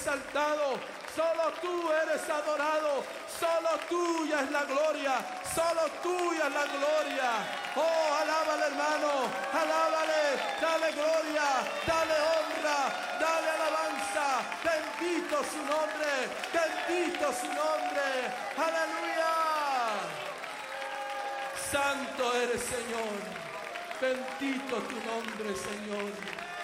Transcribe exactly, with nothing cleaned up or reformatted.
exaltado, solo tú eres adorado, solo tuya es la gloria, solo tuya es la gloria. Oh, alábale, hermano, alábale, dale gloria, dale honra, dale alabanza. Bendito su nombre, bendito su nombre. Aleluya. Santo eres, Señor. Bendito tu nombre, Señor.